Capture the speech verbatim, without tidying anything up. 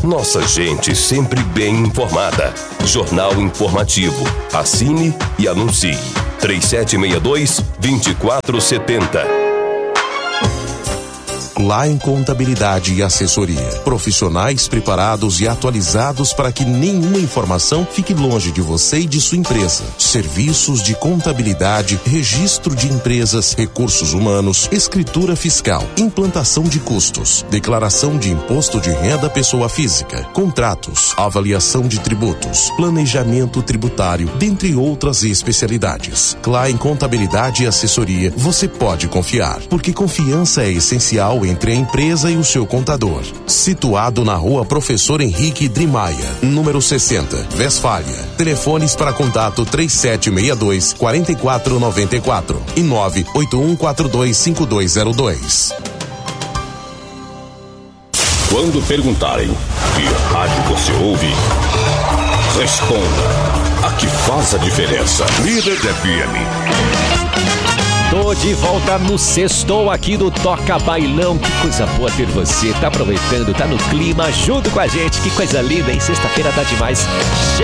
Nossa gente sempre bem informada. Jornal Informativo. Assine e anuncie. três sete seis dois, dois quatro sete zero. Klein Contabilidade e Assessoria. Profissionais preparados e atualizados para que nenhuma informação fique longe de você e de sua empresa. Serviços de contabilidade, registro de empresas, recursos humanos, escritura fiscal, implantação de custos, declaração de imposto de renda pessoa física, contratos, avaliação de tributos, planejamento tributário, dentre outras especialidades. Klein Contabilidade e Assessoria, você pode confiar, porque confiança é essencial entre a empresa e o seu contador. Situado na rua Professor Henrique Drimaia, número sessenta, Westfália. Telefones para contato três sete seis dois, quatro quatro nove quatro e nove oito um quatro dois cinco dois zero dois. Quando perguntarem que rádio você ouve, responda a que faz a diferença. Líder F M. Tô de volta no Sextou aqui do Toca Bailão. Que coisa boa ter você. Tá aproveitando, tá no clima junto com a gente. Que coisa linda, hein? Sexta-feira tá demais.